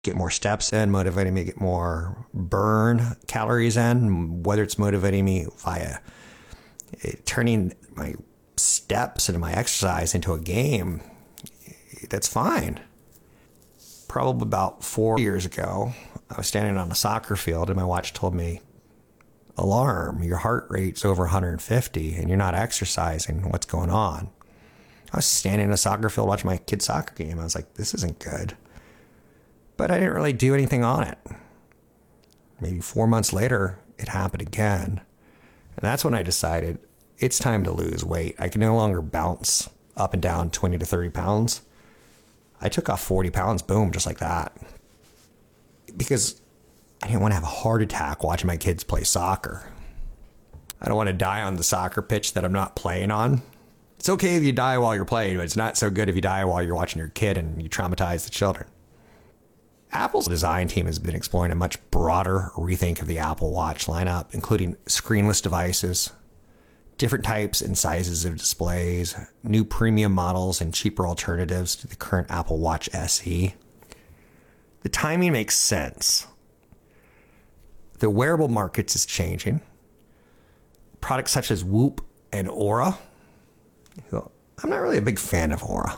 get more steps in, motivating me to get more burn calories in, whether it's motivating me via turning my steps and my exercise into a game, that's fine. Probably about 4 years ago, I was standing on a soccer field and my watch told me, alarm, your heart rate's over 150 and you're not exercising. What's going on? I was standing in a soccer field watching my kid's soccer game. I was like, this isn't good. But I didn't really do anything on it. Maybe 4 months later, it happened again. And that's when I decided it's time to lose weight. I can no longer bounce up and down 20 to 30 pounds. I took off 40 pounds, boom, just like that. Because I didn't want to have a heart attack watching my kids play soccer. I don't want to die on the soccer pitch that I'm not playing on. It's okay if you die while you're playing, but it's not so good if you die while you're watching your kid and you traumatize the children. Apple's design team has been exploring a much broader rethink of the Apple Watch lineup, including screenless devices, different types and sizes of displays, new premium models, and cheaper alternatives to the current Apple Watch SE. The timing makes sense. The wearable markets is changing. Products such as Whoop and Aura. I'm not really a big fan of Aura.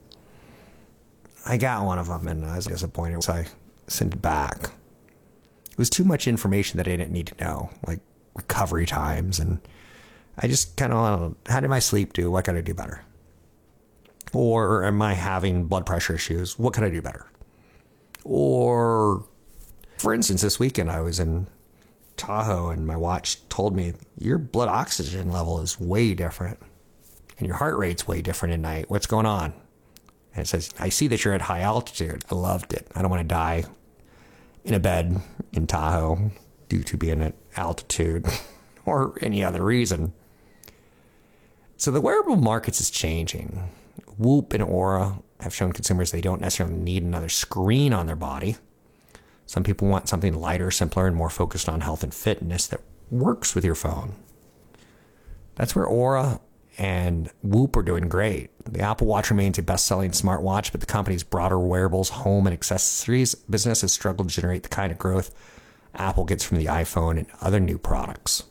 I got one of them and I was disappointed, so I sent it back. It was too much information that I didn't need to know, like recovery times, and I just kind of, how did my sleep do? What can I do better? Or am I having blood pressure issues? What can I do better? Or, for instance, this weekend I was in Tahoe and my watch told me your blood oxygen level is way different and your heart rate's way different at night. What's going on? And it says, I see that you're at high altitude. I loved it. I don't want to die in a bed in Tahoe due to being at altitude or any other reason. So the wearable markets is changing. Whoop and Aura have shown consumers they don't necessarily need another screen on their body. Some people want something lighter, simpler, and more focused on health and fitness that works with your phone. That's where Aura and Whoop are doing great. The Apple Watch remains a best-selling smartwatch, but the company's broader wearables, home, and accessories business has struggled to generate the kind of growth Apple gets from the iPhone and other new products.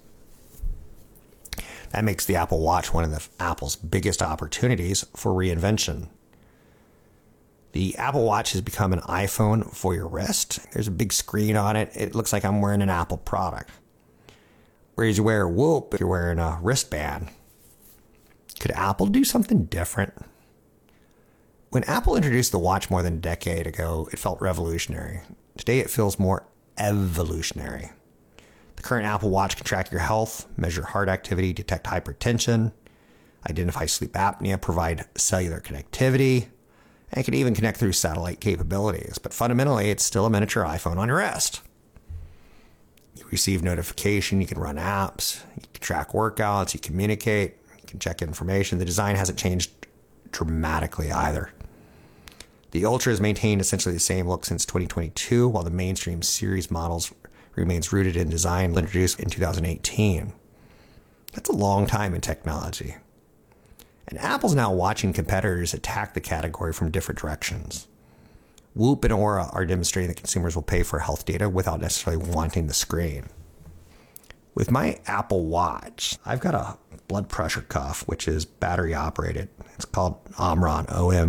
That makes the Apple Watch one of Apple's biggest opportunities for reinvention. The Apple Watch has become an iPhone for your wrist. There's a big screen on it. It looks like I'm wearing an Apple product. Whereas you wear Whoop, you're wearing a wristband. Could Apple do something different? When Apple introduced the watch more than a decade ago, it felt revolutionary. Today it feels more evolutionary. The current Apple Watch can track your health, measure heart activity, detect hypertension, identify sleep apnea, provide cellular connectivity, and can even connect through satellite capabilities. But fundamentally, it's still a miniature iPhone on your wrist. You receive notification, you can run apps, you can track workouts, you communicate, you can check information. The design hasn't changed dramatically either. The Ultra has maintained essentially the same look since 2022, while the mainstream series models remains rooted in design introduced in 2018. That's a long time in technology. And Apple's now watching competitors attack the category from different directions. Whoop and Aura are demonstrating that consumers will pay for health data without necessarily wanting the screen. With my Apple Watch, I've got a blood pressure cuff, which is battery operated. It's called Omron,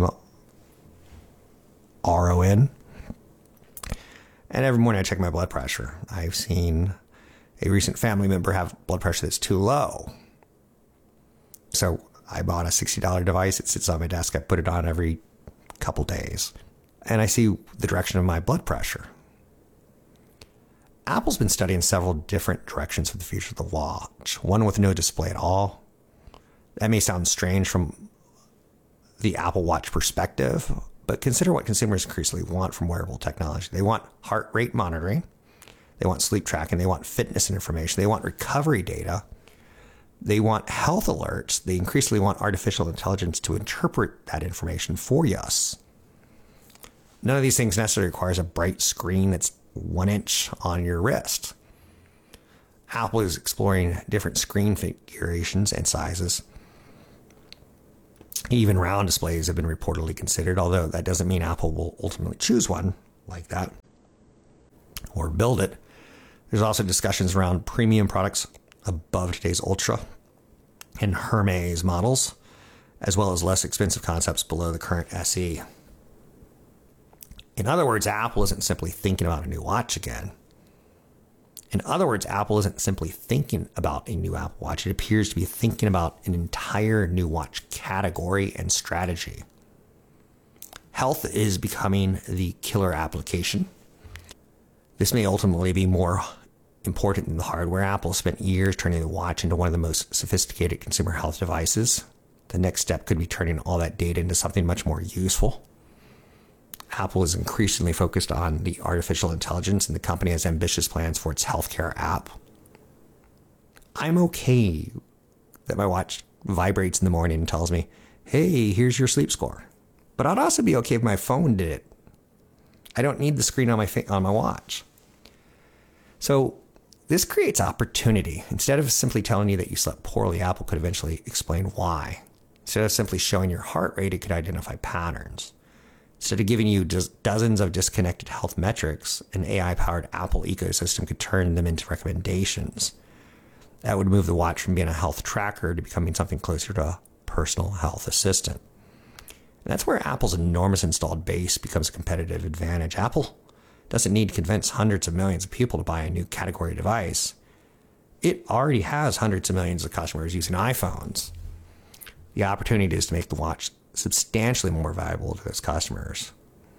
OMRON. And every morning I check my blood pressure. I've seen a recent family member have blood pressure that's too low. So I bought a $60 device. It sits on my desk. I put it on every couple days. And I see the direction of my blood pressure. Apple's been studying several different directions for the future of the watch. One with no display at all. That may sound strange from the Apple Watch perspective, but consider what consumers increasingly want from wearable technology. They want heart rate monitoring. They want sleep tracking. They want fitness information. They want recovery data. They want health alerts. They increasingly want artificial intelligence to interpret that information for us. None of these things necessarily requires a bright screen that's 1 inch on your wrist. Apple is exploring different screen configurations and sizes. Even round displays have been reportedly considered, although that doesn't mean Apple will ultimately choose one. like that or build it. There's also discussions around premium products above today's Ultra and Hermes models, as well as less expensive concepts below the current SE. In other words, Apple isn't simply thinking about a new watch again. In other words, Apple isn't simply thinking about a new Apple Watch. It appears to be thinking about an entire new watch category and strategy. Health is becoming the killer application. This may ultimately be more important than the hardware. Apple spent years turning the watch into one of the most sophisticated consumer health devices. The next step could be turning all that data into something much more useful. Apple is increasingly focused on the artificial intelligence, and the company has ambitious plans for its healthcare app. I'm okay that my watch vibrates in the morning and tells me, hey, here's your sleep score. But I'd also be okay if my phone did it. I don't need the screen on my watch. So this creates opportunity. Instead of simply telling you that you slept poorly, Apple could eventually explain why. Instead of simply showing your heart rate, it could identify patterns. Instead of giving you just dozens of disconnected health metrics, an AI-powered Apple ecosystem could turn them into recommendations. That would move the watch from being a health tracker to becoming something closer to a personal health assistant. And that's where Apple's enormous installed base becomes a competitive advantage. Apple doesn't need to convince hundreds of millions of people to buy a new category device. It already has hundreds of millions of customers using iPhones. The opportunity is to make the watch substantially more valuable to those customers.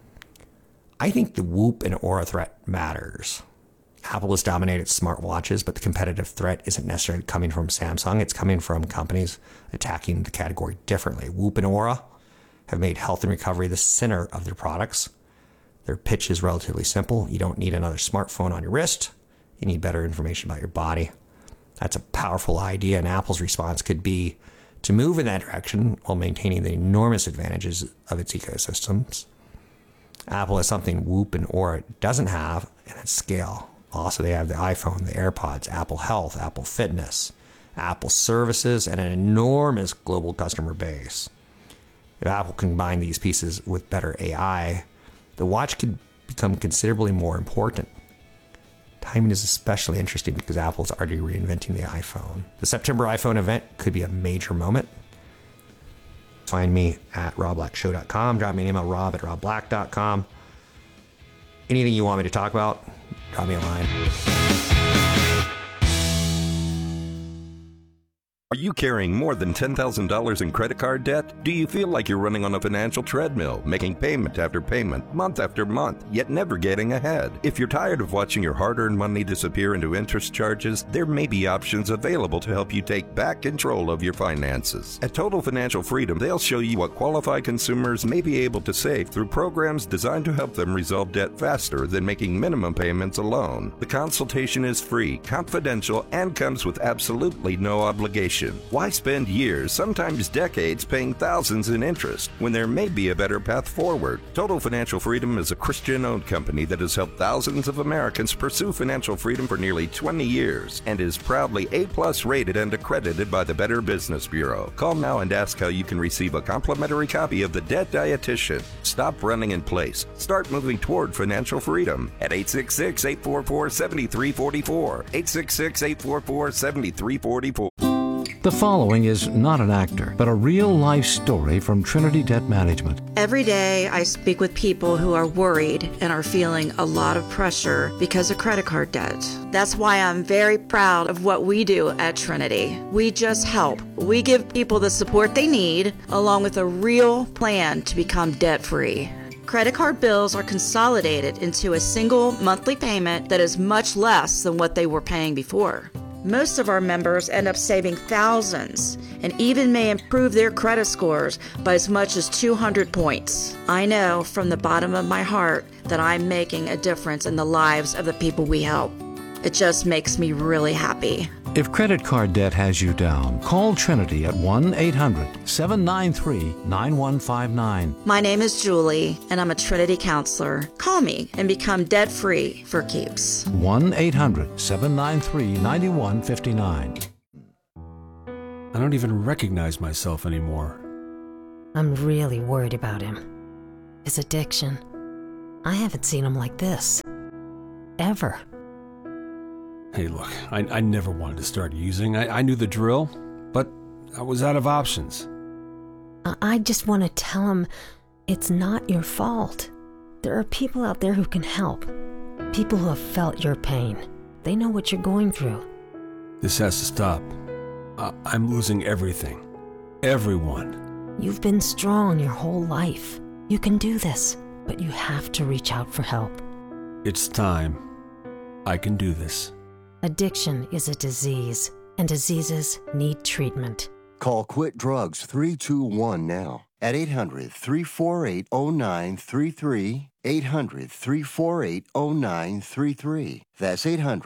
I think the Whoop and Aura threat matters. Apple has dominated smartwatches, but the competitive threat isn't necessarily coming from Samsung. It's coming from companies attacking the category differently. Whoop and Aura have made health and recovery the center of their products. Their pitch is relatively simple. You don't need another smartphone on your wrist. You need better information about your body. That's a powerful idea, and Apple's response could be to move in that direction while maintaining the enormous advantages of its ecosystems. Apple has something Whoop and Aura doesn't have, and it's scale. Also, they have the iPhone, the AirPods, Apple Health, Apple Fitness, Apple Services, and an enormous global customer base. If Apple combined these pieces with better AI, the watch could become considerably more important. Timing is especially interesting because Apple is already reinventing the iPhone. The September iPhone event could be a major moment. Find me at robblackshow.com. Drop me an email, rob@robblack.com. Anything you want me to talk about, drop me a line. Are you carrying more than $10,000 in credit card debt? Do you feel like you're running on a financial treadmill, making payment after payment, month after month, yet never getting ahead? If you're tired of watching your hard-earned money disappear into interest charges, there may be options available to help you take back control of your finances. At Total Financial Freedom, they'll show you what qualified consumers may be able to save through programs designed to help them resolve debt faster than making minimum payments alone. The consultation is free, confidential, and comes with absolutely no obligation. Why spend years, sometimes decades, paying thousands in interest when there may be a better path forward? Total Financial Freedom is a Christian-owned company that has helped thousands of Americans pursue financial freedom for nearly 20 years and is proudly A+ rated and accredited by the Better Business Bureau. Call now and ask how you can receive a complimentary copy of The Debt Dietitian. Stop running in place. Start moving toward financial freedom at 866-844-7344. 866-844-7344. The following is not an actor, but a real-life story from Trinity Debt Management. Every day I speak with people who are worried and are feeling a lot of pressure because of credit card debt. That's why I'm very proud of what we do at Trinity. We just help. We give people the support they need, along with a real plan to become debt-free. Credit card bills are consolidated into a single monthly payment that is much less than what they were paying before. Most of our members end up saving thousands and even may improve their credit scores by as much as 200 points. I know from the bottom of my heart that I'm making a difference in the lives of the people we help. It just makes me really happy. If credit card debt has you down, call Trinity at 1-800-793-9159. My name is Julie, and I'm a Trinity counselor. Call me and become debt-free for keeps. 1-800-793-9159. I don't even recognize myself anymore. I'm really worried about him. His addiction. I haven't seen him like this. Ever. Hey, look, I never wanted to start using. I knew the drill, but I was out of options. I just want to tell him it's not your fault. There are people out there who can help. People who have felt your pain. They know what you're going through. This has to stop. I'm losing everything. Everyone. You've been strong your whole life. You can do this, but you have to reach out for help. It's time. I can do this. Addiction is a disease, and diseases need treatment. Call Quit Drugs 321 now at 800-348-0933, 800-348-0933. That's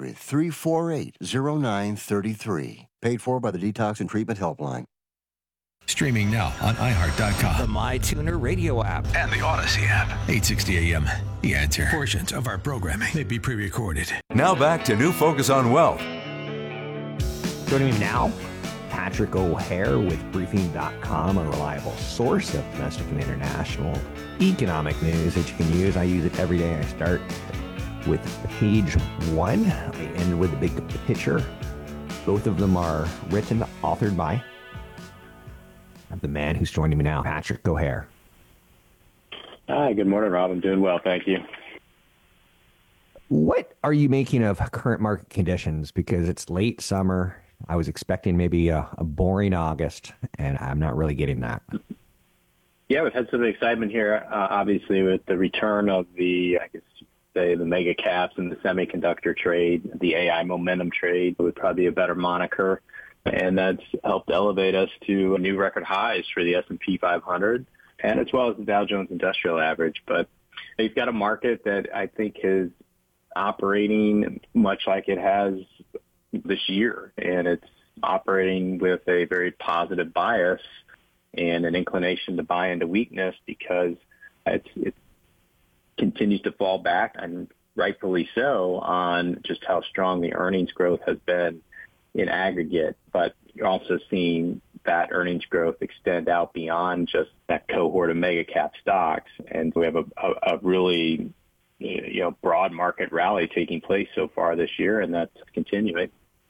800-348-0933. Paid for by the Detox and Treatment Helpline. Streaming now on iHeart.com. The MyTuner radio app. And the Odyssey app. 860 AM. The Answer. Portions of our programming may be pre-recorded. Now back to New Focus on Wealth. Joining me now, Patrick O'Hare with Briefing.com, a reliable source of domestic and international economic news that you can use. I use it every day. I start with page 1. I end with the big picture. Both of them are written, authored by the man who's joining me now, Patrick O'Hare. Hi, good morning, Rob. I'm doing well, thank you. What are you making of current market conditions? Because it's late summer. I was expecting maybe a boring August, and I'm not really getting that. Yeah, we've had some excitement here, obviously, with the return of the mega caps and the semiconductor trade. The AI momentum trade would probably be a better moniker. And that's helped elevate us to new record highs for the S&P 500 and as well as the Dow Jones Industrial Average. But you've got a market that I think is operating much like it has this year, and it's operating with a very positive bias and an inclination to buy into weakness because it continues to fall back, and rightfully so, on just how strong the earnings growth has been in aggregate, but you're also seeing that earnings growth extend out beyond just that cohort of mega cap stocks. And we have a really broad market rally taking place so far this year, and that's continuing.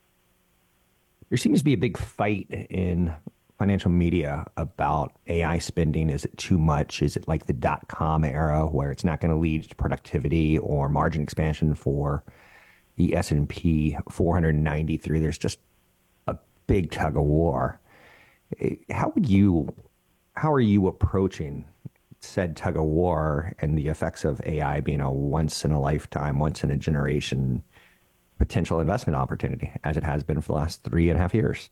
There seems to be a big fight in financial media about AI spending. Is it too much? Is it like the .com era where it's not going to lead to productivity or margin expansion for the S&P 493? There's just a big tug of war. How are you approaching said tug of war and the effects of AI being a once in a lifetime, once in a generation potential investment opportunity, as it has been for the last 3.5 years?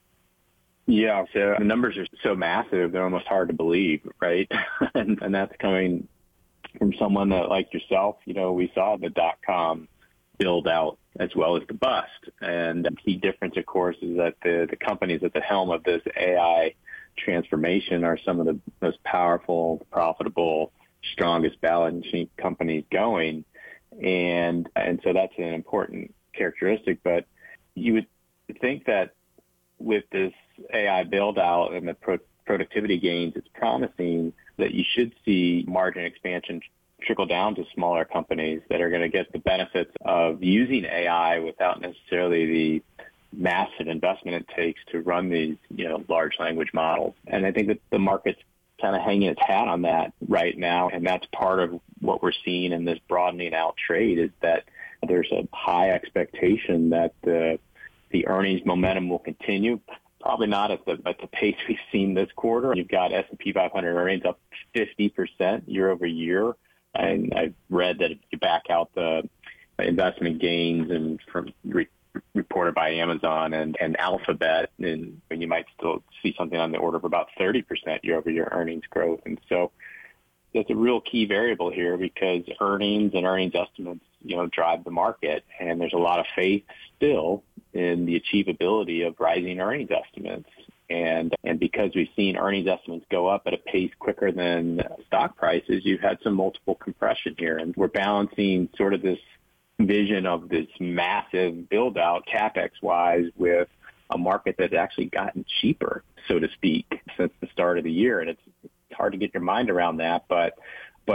Yeah, so the numbers are so massive, they're almost hard to believe, right? and that's coming from someone that, like yourself, we saw the .com build out as well as the bust. And the key difference, of course, is that the companies at the helm of this AI transformation are some of the most powerful, profitable, strongest balance sheet companies going. And so that's an important characteristic. But you would think that with this AI build out and the productivity gains, it's promising that you should see margin expansion trickle down to smaller companies that are going to get the benefits of using AI without necessarily the massive investment it takes to run these, large language models. And I think that the market's kind of hanging its hat on that right now. And that's part of what we're seeing in this broadening out trade, is that there's a high expectation that the earnings momentum will continue. Probably not at the pace we've seen this quarter. You've got S&P 500 earnings up 50% year over year. And I've read that if you back out the investment gains and from reported by Amazon and Alphabet, and you might still see something on the order of about 30% year-over-year earnings growth. And so that's a real key variable here, because earnings and earnings estimates, drive the market. And there's a lot of faith still in the achievability of rising earnings estimates. And because we've seen earnings estimates go up at a pace quicker than stock prices, you've had some multiple compression here. And we're balancing sort of this vision of this massive build out CapEx-wise with a market that's actually gotten cheaper, so to speak, since the start of the year. And it's hard to get your mind around that, but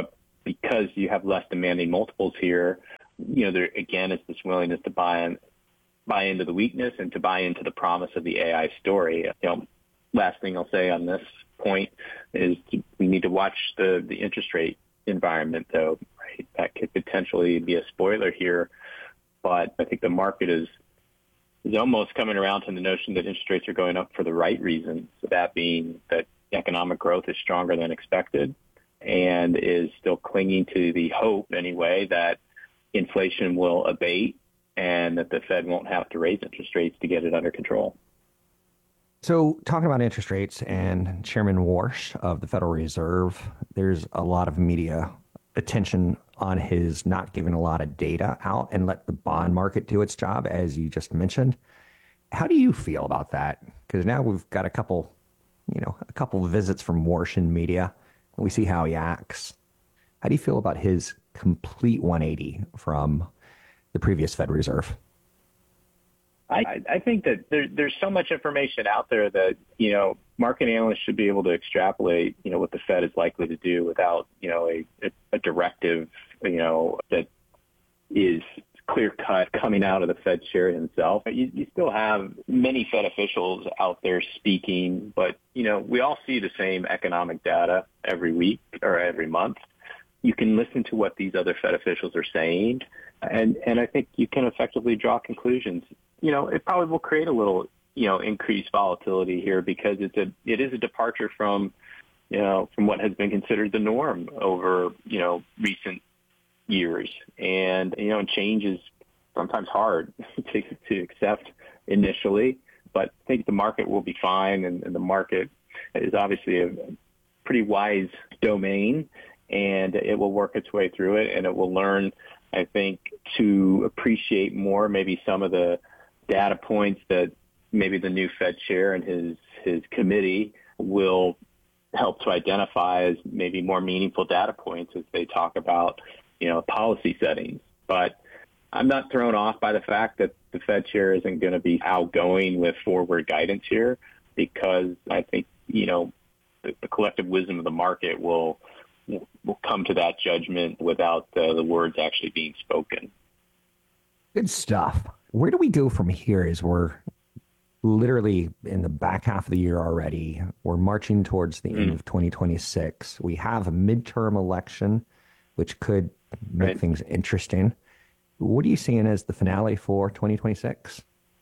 because you have less demanding multiples here, there again is this willingness to buy into the weakness and to buy into the promise of the AI story. Last thing I'll say on this point is we need to watch the interest rate environment, though. Right, that could potentially be a spoiler here, but I think the market is almost coming around to the notion that interest rates are going up for the right reasons. That being that economic growth is stronger than expected, and is still clinging to the hope, anyway, that inflation will abate and that the Fed won't have to raise interest rates to get it under control. So talking about interest rates and Chairman Warsh of the Federal Reserve, there's a lot of media attention on his not giving a lot of data out and let the bond market do its job, as you just mentioned. How do you feel about that? Because now we've got a couple visits from Warsh in media, and we see how he acts. How do you feel about his complete 180 from the previous Fed Reserve? I think that there's so much information out there that, market analysts should be able to extrapolate, what the Fed is likely to do without, a directive, that is clear cut coming out of the Fed chair himself. You still have many Fed officials out there speaking, but, we all see the same economic data every week or every month. You can listen to what these other Fed officials are saying, and I think you can effectively draw conclusions. It probably will create a little, increased volatility here because it is a departure from what has been considered the norm over, recent years. And, change is sometimes hard to accept initially, but I think the market will be fine. And the market is obviously a pretty wise domain, and it will work its way through it, and it will learn, I think, to appreciate more maybe some of the data points that maybe the new Fed chair and his committee will help to identify as maybe more meaningful data points as they talk about, policy settings. But I'm not thrown off by the fact that the Fed chair isn't going to be outgoing with forward guidance here, because I think, the collective wisdom of the market will come to that judgment without the words actually being spoken. Good stuff. Where do we go from here as we're literally in the back half of the year already? We're marching towards the end of 2026. We have a midterm election, which could make things interesting. What are you seeing as the finale for 2026?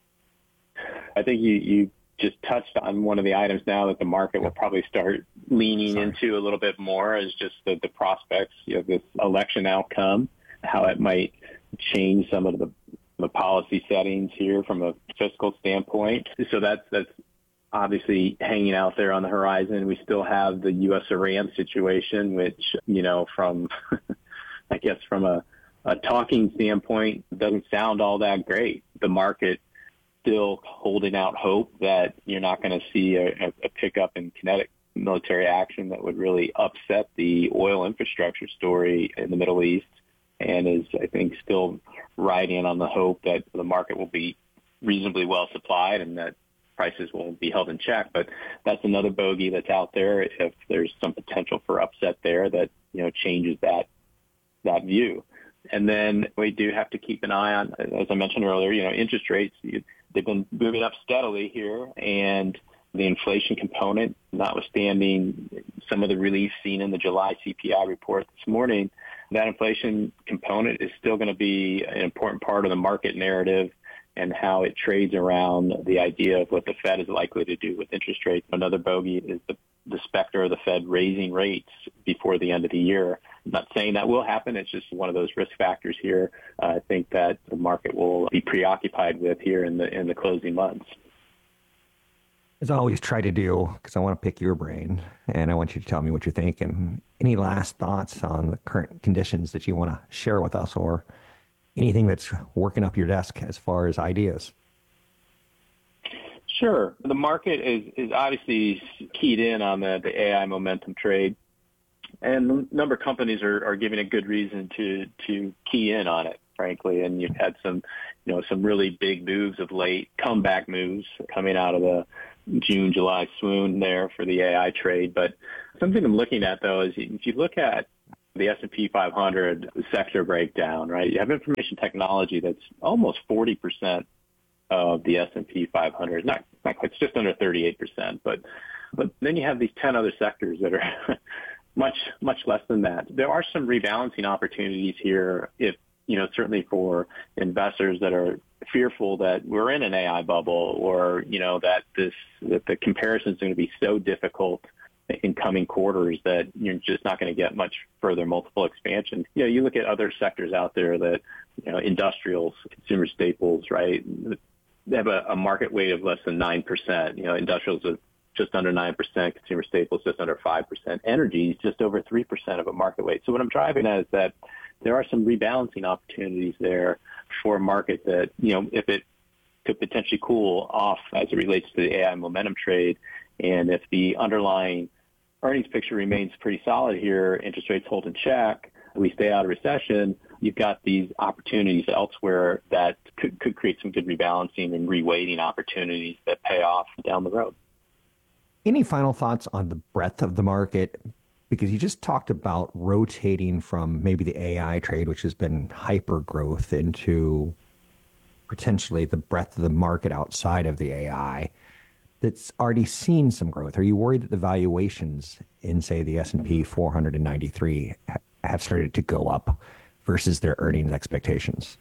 I think you just touched on one of the items now that the market will probably start leaning into a little bit more, is just the prospects of this election outcome, how it might change some of the policy settings here from a fiscal standpoint. So that's obviously hanging out there on the horizon. We still have the U.S.-Iran situation, which, from, I guess, from a talking standpoint, doesn't sound all that great. The market still holding out hope that you're not going to see a pickup in kinetic military action that would really upset the oil infrastructure story in the Middle East, and is, I think, still riding on the hope that the market will be reasonably well supplied and that prices will be held in check. But that's another bogey that's out there if there's some potential for upset there that, changes that view. And then we do have to keep an eye on, as I mentioned earlier, interest rates. They've been moving up steadily here, and the inflation component, notwithstanding some of the relief seen in the July CPI report this morning, that inflation component is still going to be an important part of the market narrative and how it trades around the idea of what the Fed is likely to do with interest rates. Another bogey is the specter of the Fed raising rates before the end of the year. I'm not saying that will happen. It's just one of those risk factors here. I think that the market will be preoccupied with here in the closing months. As I always try to do, because I want to pick your brain and I want you to tell me what you think. And any last thoughts on the current conditions that you want to share with us, or anything that's working up your desk as far as ideas? Sure. The market is obviously keyed in on the AI momentum trade, and a number of companies are giving a good reason to key in on it, frankly. And you've had some really big moves of late, comeback moves coming out of the June, July swoon there for the AI trade. But something I'm looking at, though, is if you look at the S&P 500 sector breakdown, right? You have information technology that's almost 40% of the S&P 500. Not quite, it's just under 38%, but then you have these 10 other sectors that are much less than that. There are some rebalancing opportunities here if, certainly for investors that are fearful that we're in an AI bubble or, that the comparison is going to be so difficult in coming quarters that you're just not going to get much further multiple expansion. You look at other sectors out there that, industrials, consumer staples, right? They have a market weight of less than 9%. Industrials are just under 9%, consumer staples just under 5%, energy is just over 3% of a market weight. So what I'm driving at is that there are some rebalancing opportunities there for a market that, if it could potentially cool off as it relates to the AI momentum trade, and if the underlying earnings picture remains pretty solid here, interest rates hold in check, we stay out of recession, you've got these opportunities elsewhere that could create some good rebalancing and reweighting opportunities that pay off down the road. Any final thoughts on the breadth of the market? Because you just talked about rotating from maybe the AI trade, which has been hyper growth, into potentially the breadth of the market outside of the AI that's already seen some growth. Are you worried that the valuations in, say, the S&P 493 have started to go up versus their earnings expectations?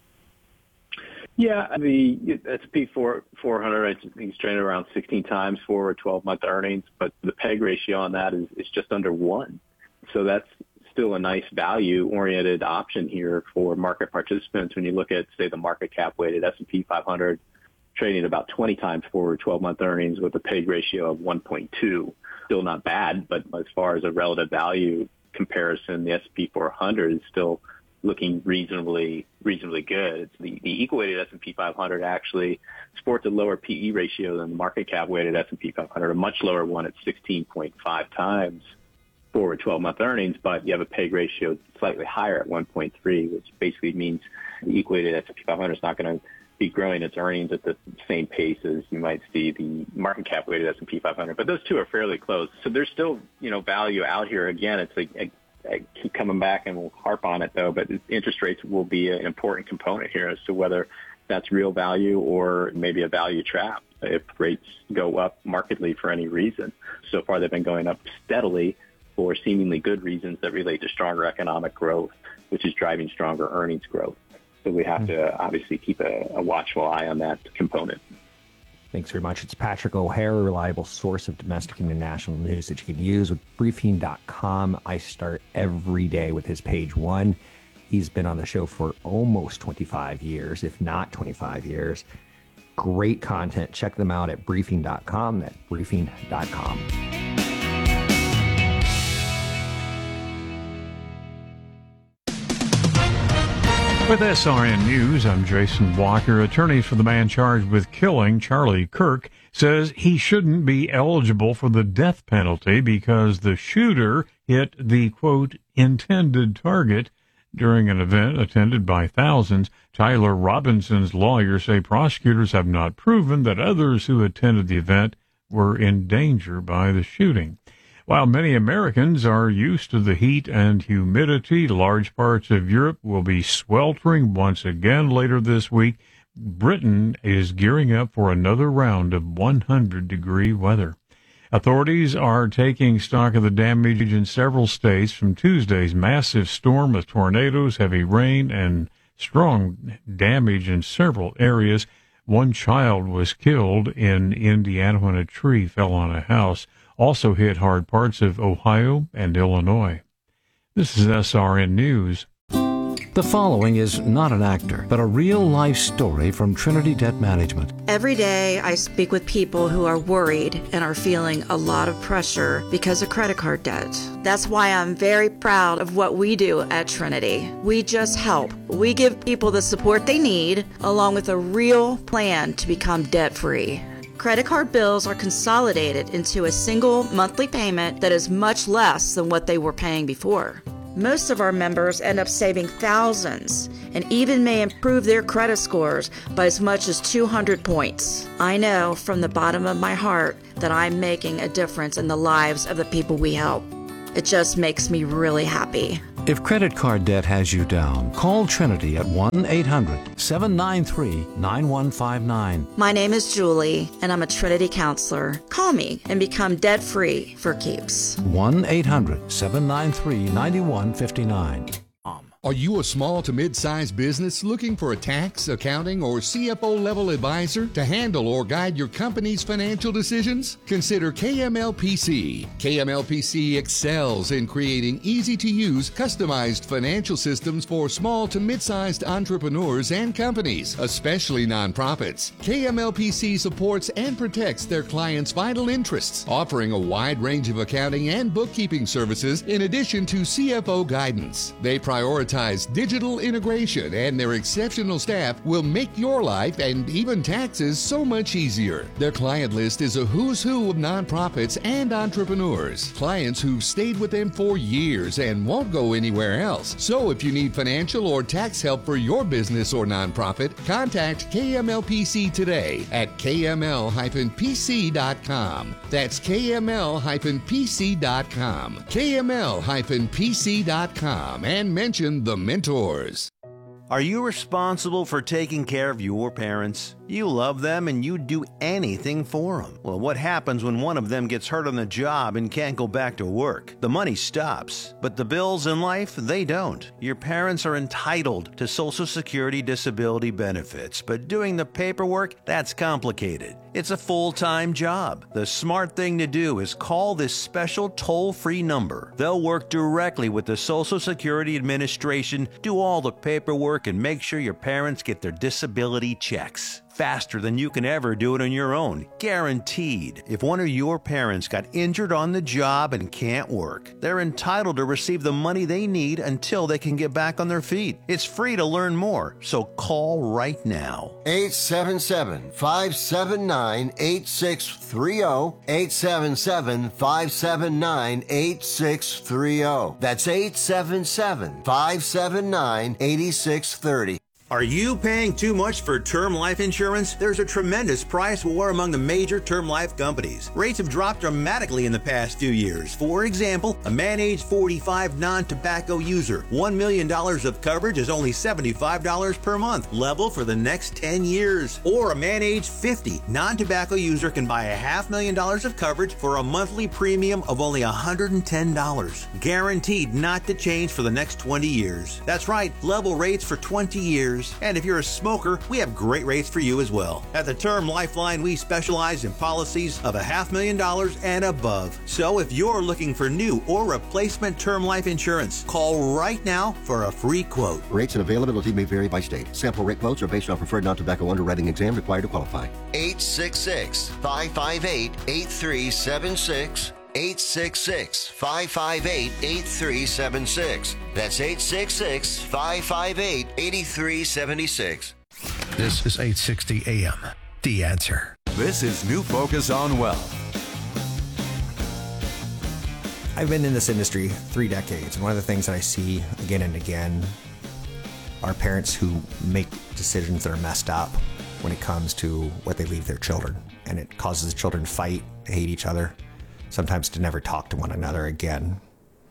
Yeah, the S&P 400, I think it's traded around 16 times for 12-month earnings, but the PEG ratio on that is just under 1. So that's still a nice value-oriented option here for market participants when you look at, say, the market cap-weighted S&P 500 trading about 20 times for 12-month earnings with a PEG ratio of 1.2. Still not bad, but as far as a relative value comparison, the S&P 400 is still looking reasonably good. The equal-weighted S&P 500 actually sports a lower PE ratio than the market cap-weighted S&P 500, a much lower one at 16.5 times for 12-month earnings, but you have a PEG ratio slightly higher at 1.3, which basically means the equal-weighted S&P 500 is not going to be growing its earnings at the same pace as you might see the market cap-weighted S&P 500. But those two are fairly close. So there's still, value out here. Again, it's I keep coming back and we'll harp on it, though, but interest rates will be an important component here as to whether that's real value or maybe a value trap if rates go up markedly for any reason. So far, they've been going up steadily for seemingly good reasons that relate to stronger economic growth, which is driving stronger earnings growth. So we have to obviously keep a watchful eye on that component. Thanks very much. It's Patrick O'Hare, a reliable source of domestic and international news that you can use with Briefing.com. I start every day with his page one. He's been on the show for almost 25 years, if not 25 years. Great content. Check them out at Briefing.com. That's Briefing.com. With SRN News, I'm Jason Walker. Attorneys for the man charged with killing Charlie Kirk says he shouldn't be eligible for the death penalty because the shooter hit the, quote, intended target during an event attended by thousands. Tyler Robinson's lawyers say prosecutors have not proven that others who attended the event were in danger by the shooting. While many Americans are used to the heat and humidity, large parts of Europe will be sweltering once again later this week. Britain is gearing up for another round of 100-degree weather. Authorities are taking stock of the damage in several states from Tuesday's massive storm with tornadoes, heavy rain, and strong damage in several areas. One child was killed in Indiana when a tree fell on a house. Also hit hard parts of Ohio and Illinois. This is SRN News. The following is not an actor, but a real-life story from Trinity Debt Management. Every day I speak with people who are worried and are feeling a lot of pressure because of credit card debt. That's why I'm very proud of what we do at Trinity. We just help. We give people the support they need, along with a real plan to become debt-free. Credit card bills are consolidated into a single monthly payment that is much less than what they were paying before. Most of our members end up saving thousands and even may improve their credit scores by as much as 200 points. I know from the bottom of my heart that I'm making a difference in the lives of the people we help. It just makes me really happy. If credit card debt has you down, call Trinity at 1-800-793-9159. My name is Julie, and I'm a Trinity counselor. Call me and become debt-free for keeps. 1-800-793-9159. Are you a small to mid-sized business looking for a tax, accounting, or CFO-level advisor to handle or guide your company's financial decisions? Consider KMLPC. KMLPC excels in creating easy-to-use, customized financial systems for small to mid-sized entrepreneurs and companies, especially nonprofits. KMLPC supports and protects their clients' vital interests, offering a wide range of accounting and bookkeeping services in addition to CFO guidance. They prioritize digital integration, and their exceptional staff will make your life and even taxes so much easier. Their client list is a who's who of nonprofits and entrepreneurs, clients who've stayed with them for years and won't go anywhere else. So if you need financial or tax help for your business or nonprofit, contact KMLPC today at kml-pc.com. That's kml-pc.com. kml-pc.com, and mention the mentors. Are you responsible for taking care of your parents? You love them and you'd do anything for them. Well, what happens when one of them gets hurt on the job and can't go back to work? The money stops, but the bills in life, they don't. Your parents are entitled to Social Security disability benefits, but doing the paperwork, that's complicated. It's a full-time job. The smart thing to do is call this special toll-free number. They'll work directly with the Social Security Administration, do all the paperwork, and make sure your parents get their disability checks. Faster than you can ever do it on your own. Guaranteed. If one of your parents got injured on the job and can't work, they're entitled to receive the money they need until they can get back on their feet. It's free to learn more, so call right now. 877-579-8630. 877-579-8630. That's 877-579-8630. Are you paying too much for term life insurance? There's a tremendous price war among the major term life companies. Rates have dropped dramatically in the past few years. For example, a man age 45 non-tobacco user, $1 million of coverage is only $75 per month, level for the next 10 years. Or a man age 50 non-tobacco user can buy $500,000 of coverage for a monthly premium of only $110, guaranteed not to change for the next 20 years. That's right, level rates for 20 years. And if you're a smoker, we have great rates for you as well. At the Term Lifeline, we specialize in policies of $500,000 and above. So if you're looking for new or replacement term life insurance, call right now for a free quote. Rates and availability may vary by state. Sample rate quotes are based on preferred non-tobacco underwriting exam required to qualify. 866-558-8376. 866-558-8376. That's 866-558-8376. This is 860 AM. The Answer. This is New Focus on Wealth. I've been in this industry 3 decades, and one of the things that I see again and again are parents who make decisions that are messed up when it comes to what they leave their children. And it causes the children to fight, to hate each other, sometimes to never talk to one another again.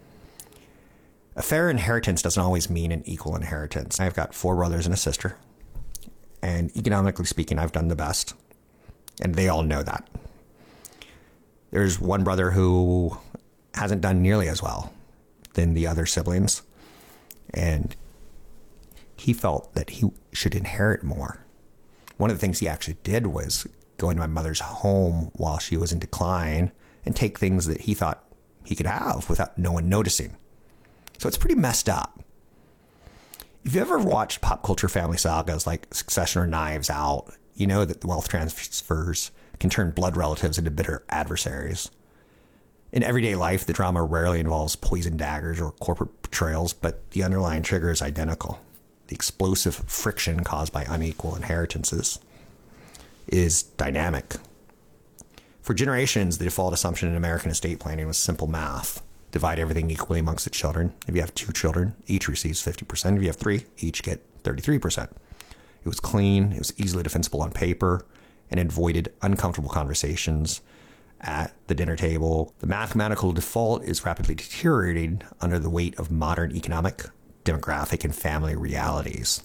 A fair inheritance doesn't always mean an equal inheritance. I've got 4 brothers and a sister, and economically speaking, I've done the best, and they all know that. There's one brother who hasn't done nearly as well than the other siblings, and he felt that he should inherit more. One of the things he actually did was go into my mother's home while she was in decline and take things that he thought he could have without no one noticing. So it's pretty messed up. If you ever watched pop culture family sagas like Succession or Knives Out, you know that the wealth transfers can turn blood relatives into bitter adversaries. In everyday life, the drama rarely involves poison daggers or corporate betrayals, but the underlying trigger is identical. The explosive friction caused by unequal inheritances is dynamic. For generations, the default assumption in American estate planning was simple math. Divide everything equally amongst the children. If you have 2 children, each receives 50%. If you have 3, each get 33%. It was clean, it was easily defensible on paper, and it avoided uncomfortable conversations at the dinner table. The mathematical default is rapidly deteriorating under the weight of modern economic, demographic, and family realities.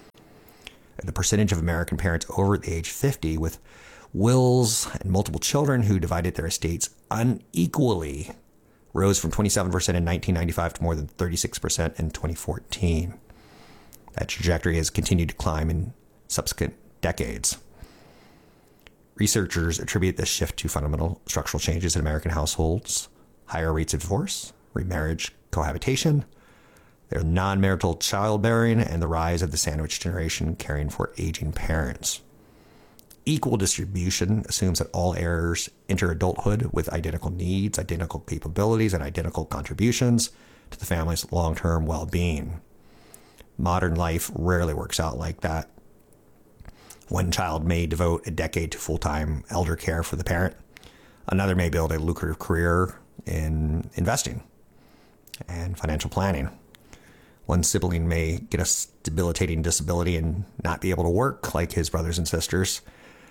The percentage of American parents over the age 50 with wills and multiple children who divided their estates unequally rose from 27% in 1995 to more than 36% in 2014. That trajectory has continued to climb in subsequent decades. Researchers attribute this shift to fundamental structural changes in American households, higher rates of divorce, remarriage, cohabitation, their non-marital childbearing, and the rise of the sandwich generation caring for aging parents. Equal distribution assumes that all heirs enter adulthood with identical needs, identical capabilities, and identical contributions to the family's long-term well-being. Modern life rarely works out like that. One child may devote a decade to full-time elder care for the parent. Another may build a lucrative career in investing and financial planning. One sibling may get a debilitating disability and not be able to work like his brothers and sisters.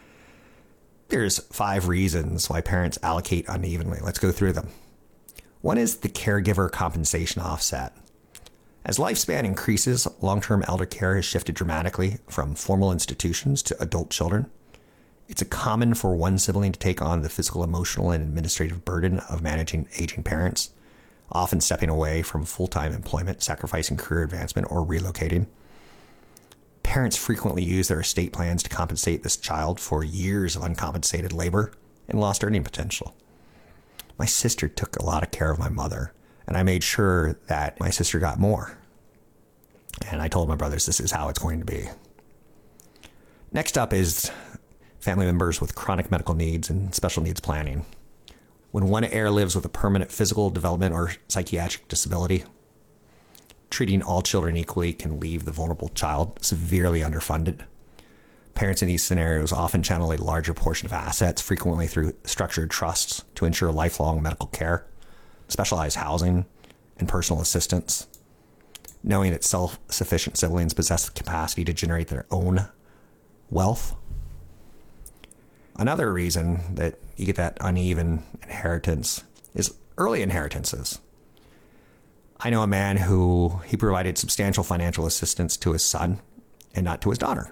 There's 5 reasons why parents allocate unevenly. Let's go through them. One is the caregiver compensation offset. As lifespan increases, long-term elder care has shifted dramatically from formal institutions to adult children. It's common for one sibling to take on the physical, emotional, and administrative burden of managing aging parents, often stepping away from full-time employment, sacrificing career advancement, or relocating. Parents frequently use their estate plans to compensate this child for years of uncompensated labor and lost earning potential. My sister took a lot of care of my mother, and I made sure that my sister got more. And I told my brothers this is how it's going to be. Next up is family members with chronic medical needs and special needs planning. When one heir lives with a permanent physical, development, or psychiatric disability, treating all children equally can leave the vulnerable child severely underfunded. Parents in these scenarios often channel a larger portion of assets, frequently through structured trusts, to ensure lifelong medical care, specialized housing, and personal assistance. Knowing that self-sufficient siblings possess the capacity to generate their own wealth. Another reason that you get that uneven inheritance is early inheritances. I know a man who he provided substantial financial assistance to his son and not to his daughter.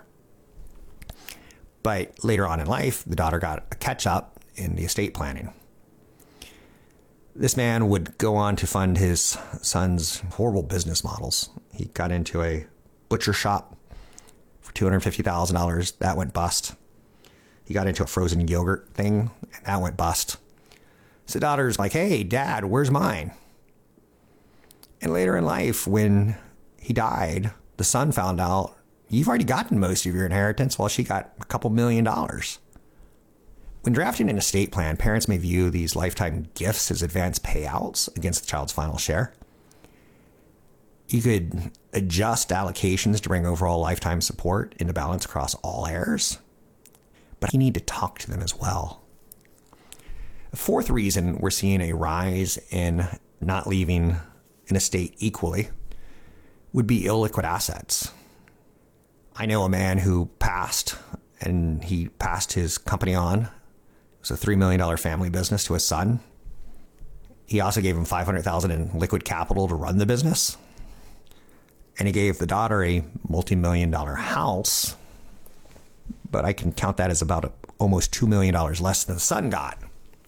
But later on in life, the daughter got a catch-up in the estate planning. This man would go on to fund his son's horrible business models. He got into a butcher shop for $250,000. That went bust. He got into a frozen yogurt thing, and that went bust. So the daughter's like, hey, Dad, where's mine? And later in life, when he died, the son found out, you've already gotten most of your inheritance, while she got a couple $1 million. When drafting an estate plan, parents may view these lifetime gifts as advanced payouts against the child's final share. You could adjust allocations to bring overall lifetime support into balance across all heirs, but you need to talk to them as well. A fourth reason we're seeing a rise in not leaving an estate equally would be illiquid assets. I know a man who passed, and he passed his company on. It was a $3 million family business to his son. He also gave him $500,000 in liquid capital to run the business. And he gave the daughter a multi-million-dollar house. But I can count that as about almost $2 million less than the son got.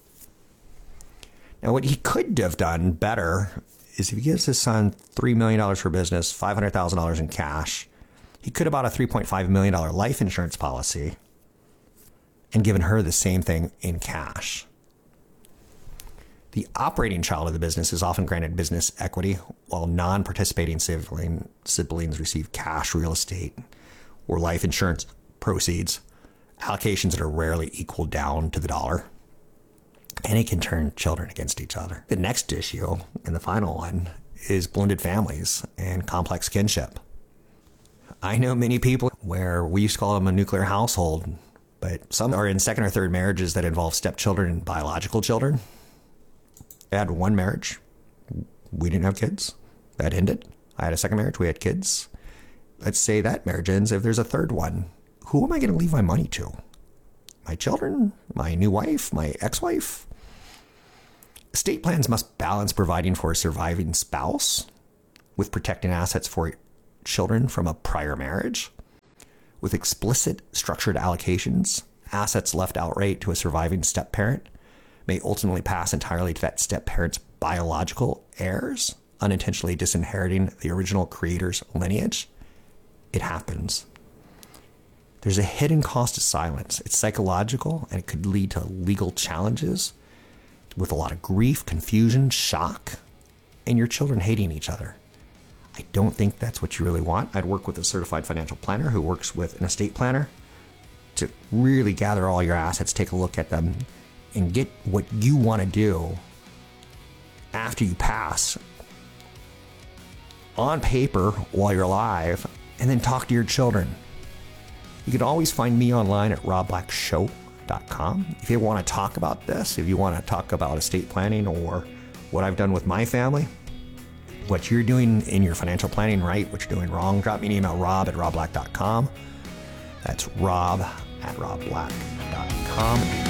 Now, what he could have done better is if he gives his son $3 million for business, $500,000 in cash, he could have bought a $3.5 million life insurance policy and given her the same thing in cash. The operating child of the business is often granted business equity, while non-participating siblings receive cash, real estate, or life insurance proceeds, allocations that are rarely equal down to the dollar. And it can turn children against each other. The next issue, and the final one, is blended families and complex kinship. I know many people where we used to call them a nuclear household, but some are in second or third marriages that involve stepchildren and biological children. I had one marriage. We didn't have kids. That ended. I had a second marriage. We had kids. Let's say that marriage ends. If there's a third one, who am I going to leave my money to? My children? My new wife? My ex-wife? Estate plans must balance providing for a surviving spouse with protecting assets for children from a prior marriage. With explicit structured allocations, assets left outright to a surviving step-parent may ultimately pass entirely to that step-parent's biological heirs, unintentionally disinheriting the original creator's lineage. It happens. There's a hidden cost to silence. It's psychological, and it could lead to legal challenges with a lot of grief, confusion, shock, and your children hating each other. I don't think that's what you really want. I'd work with a certified financial planner who works with an estate planner to really gather all your assets, take a look at them, and get what you want to do after you pass on paper while you're alive, and then talk to your children. You can always find me online at robblackshow.com. If you want to talk about this, if you want to talk about estate planning or what I've done with my family, what you're doing in your financial planning right, what you're doing wrong, drop me an email, rob@robblack.com. That's rob@robblack.com.